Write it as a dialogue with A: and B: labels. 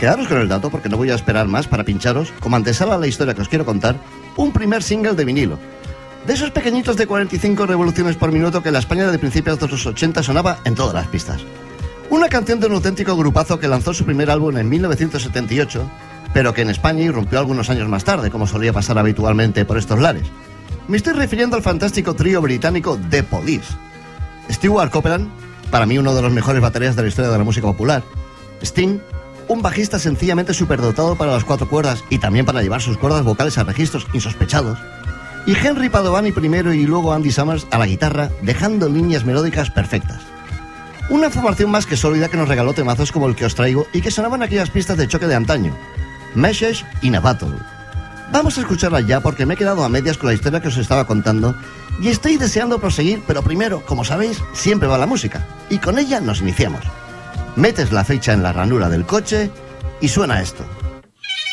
A: Quedaros con el dato porque no voy a esperar más para pincharos, como antesala a la historia que os quiero contar, un primer single de vinilo. De esos pequeñitos de 45 revoluciones por minuto que en la España de principios de los 80 sonaba en todas las pistas. Una canción de un auténtico grupazo que lanzó su primer álbum en 1978, pero que en España irrumpió algunos años más tarde, como solía pasar habitualmente por estos lares. Me estoy refiriendo al fantástico trío británico The Police. Stewart Copeland, para mí uno de los mejores baterías de la historia de la música popular. Sting, un bajista sencillamente superdotado para las 4 cuerdas y también para llevar sus cuerdas vocales a registros insospechados. Y Henry Padovani primero y luego Andy Summers a la guitarra, dejando líneas melódicas perfectas. Una formación más que sólida que nos regaló temazos como el que os traigo y que sonaban aquellas pistas de choque de antaño. Message in a Battle. Vamos a escucharla ya porque me he quedado a medias con la historia que os estaba contando y estoy deseando proseguir, pero primero, como sabéis, siempre va la música y con ella nos iniciamos. Metes la fecha en la ranura del coche y suena esto.